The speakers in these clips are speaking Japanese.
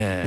うん、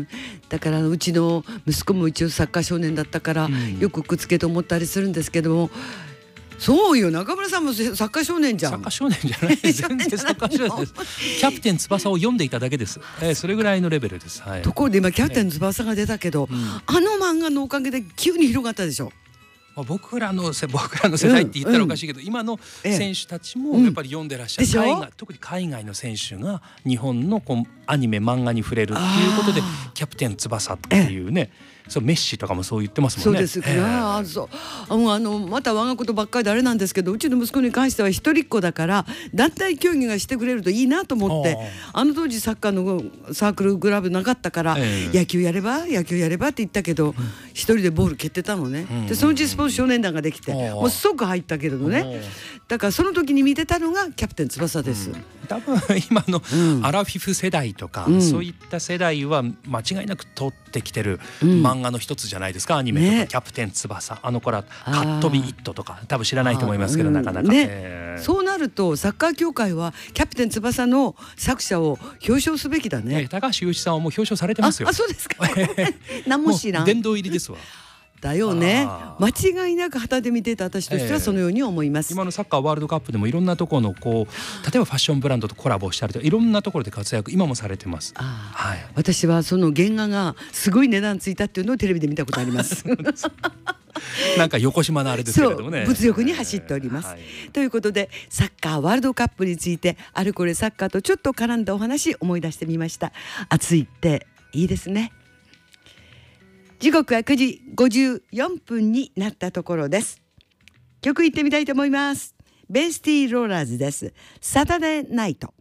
だからうちの息子も一応サッカー少年だったから、よくくっつけと思ったりするんですけども、そうよ、中村さんもサッカー少年じゃん。 サッカー少年じゃないです。全然サッカー少年です。キャプテン翼を読んでいただけです。それぐらいのレベルです。はい、 ところで今キャプテン翼が出たけど、あの漫画のおかげで急に広がったでしょ。 僕らの世代って言ったらおかしいけど、今の選手たちもやっぱり読んでらっしゃる、特に海外の選手が日本のアニメ漫画に触れるっていうことで、キャプテン翼っていうね、そうメッシとかもそう言ってますもんね。 そうですか。また我がことばっかりであれなんですけど、うちの息子に関しては一人っ子だから団体競技がしてくれるといいなと思って、あの当時サッカーのサークルクラブなかったから、野球やればって言ったけど、一人でボール蹴ってたのね。でそのうちスポーツ少年団ができて、もう即入ったけれどね。だからその時に見てたのがキャプテン翼です。 多分今のアラフィフ世代とか、そういった世代は間違いなく取ってきてる漫画の一つじゃないですか。アニメとかキャプテン翼、あの頃はカットビイットとか多分知らないと思いますけど、なかなかそうなるとサッカー協会はキャプテン翼の作者を表彰すべきだね。 高橋雄一さんはもう表彰されてますよ。 そうですか。何も知らん。 殿堂入りですわ。 だよね。間違いなく旗で見てた私としてはそのように思います。 今のサッカーワールドカップでもいろんなところの例えばファッションブランドとコラボしたりとか、いろんなところで活躍今もされてます。 私はその原画がすごい値段ついたっていうのをテレビで見たことあります。 なんか横島のあれですけれどもね。 物欲に走っております。ということでサッカーワールドカップについてあれこれサッカーとちょっと絡んだお話思い出してみました。暑いっていいですね。時刻は9時54分になったところです。曲いってみたいと思います。ベイスティーローラーズです。サタデーナイト。